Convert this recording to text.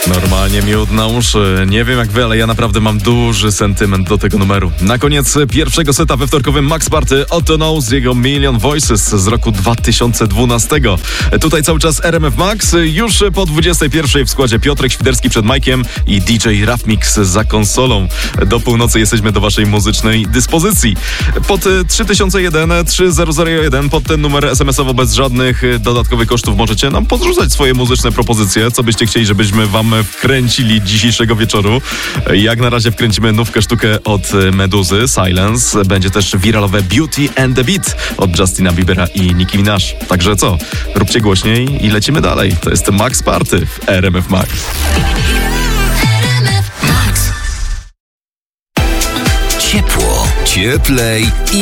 Normalnie miód na uszy. Nie wiem jak wy, ale ja naprawdę mam duży sentyment do tego numeru. Na koniec pierwszego seta we wtorkowym Max Party Otto Knows z jego Million Voices z roku 2012. Tutaj cały czas RMF Max. Już po 21 w składzie Piotrek Świderski przed Majkiem i DJ Rafmix za konsolą. Do północy jesteśmy do waszej muzycznej dyspozycji. Pod 3001 3001 pod ten numer SMS-owo bez żadnych dodatkowych kosztów możecie nam podrzucać swoje muzyczne propozycje, co byście chcieli, żebyśmy wam wkręcili dzisiejszego wieczoru. Jak na razie wkręcimy nówkę sztukę od Meduzy, Silence. Będzie też wiralowe Beauty and the Beat od Justina Biebera i Nicki Minaj. Także co? Róbcie głośniej i lecimy dalej. To jest Max Party w RMF Max. Ciepło, cieplej i